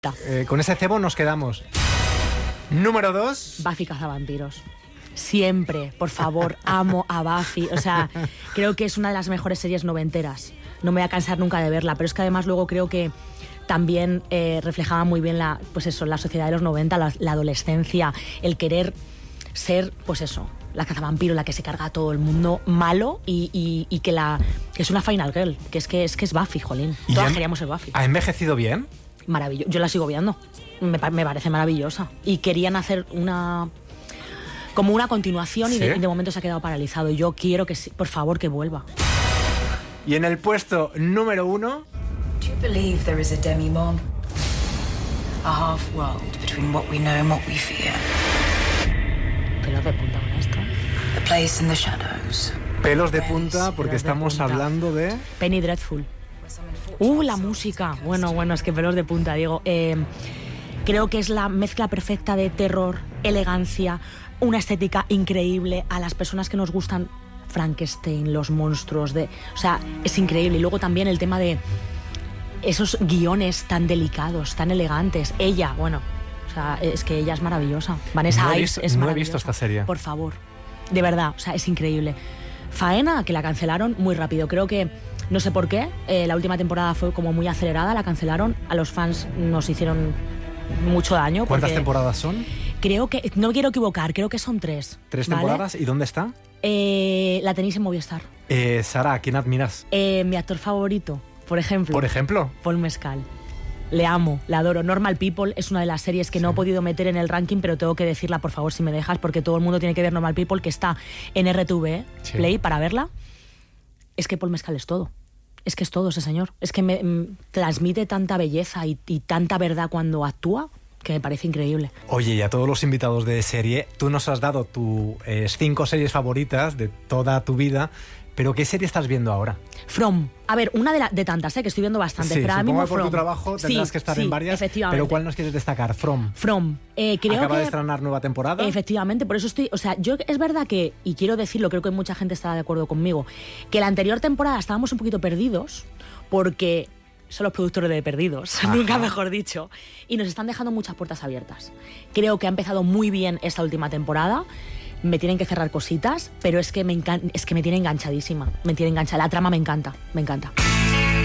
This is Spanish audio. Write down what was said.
Con ese cebo nos quedamos. Número 2. Buffy cazavampiros. Siempre, por favor, amo a Buffy. O sea, creo que es una de las mejores series noventeras. No me voy a cansar nunca de verla, pero es que además luego creo que también reflejaba muy bien la sociedad de los 90, la adolescencia, el querer ser, pues eso, la cazavampiro, la que se carga a todo el mundo malo y que es una final girl, que es Buffy, jolín. Todas queríamos ser Buffy. ¿Ha envejecido bien? Maravilloso. Yo la sigo viendo. Me parece maravillosa. Y querían hacer como una continuación, ¿sí? y de momento se ha quedado paralizado. Y yo quiero que, por favor, que vuelva. Y en el puesto número 1... Do you believe there is a demimon? A half world between what we know and what we fear. Pelos de punta con esto. A place in the shadows. Pelos de punta porque estamos hablando de... Penny Dreadful. La música. Bueno, es que pelos de punta, Diego. Creo que es la mezcla perfecta de terror, elegancia, una estética increíble. A las personas que nos gustan Frankenstein, los monstruos, o sea, es increíble. Y luego también el tema de esos guiones tan delicados, tan elegantes. Ella, o sea, es que ella es maravillosa. Vanessa Ives es maravillosa. No he visto esta serie. Por favor, de verdad, o sea, es increíble. Faena, que la cancelaron muy rápido. Creo que, no sé por qué, la última temporada fue como muy acelerada, la cancelaron. A los fans nos hicieron mucho daño. ¿Cuántas temporadas son? Creo que, no quiero equivocar, creo que son 3. ¿3 temporadas? ¿Y dónde está? La tenéis en Movistar. Sara, ¿a quién admiras? Mi actor favorito, por ejemplo. ¿Por ejemplo? Paul Mescal. Le amo, la adoro. Normal People es una de las series que no he podido meter en el ranking, pero tengo que decirla, por favor, si me dejas, porque todo el mundo tiene que ver Normal People, que está en RTV Play para verla. Es que Paul Mescal es todo. Es que es todo ese señor. Es que me transmite tanta belleza y tanta verdad cuando actúa, que me parece increíble. Oye, y a todos los invitados de serie, tú nos has dado tus 5 series favoritas de toda tu vida, pero ¿qué serie estás viendo ahora? From. A ver, una de tantas, que estoy viendo bastante. Sí, pero supongo mismo que por From. tu trabajo tendrás que estar en varias, efectivamente. pero ¿cuál nos quieres destacar? From. Creo Acaba que de estrenar nueva temporada. Efectivamente, por eso estoy... O sea, yo es verdad que, y quiero decirlo, creo que mucha gente estará de acuerdo conmigo, que la anterior temporada estábamos un poquito perdidos, porque son los productores de Perdidos, nunca mejor dicho, y nos están dejando muchas puertas abiertas. Creo que ha empezado muy bien esta última temporada. Me tienen que cerrar cositas, pero es que me tiene enganchadísima. Me tiene enganchada. La trama me encanta, me encanta.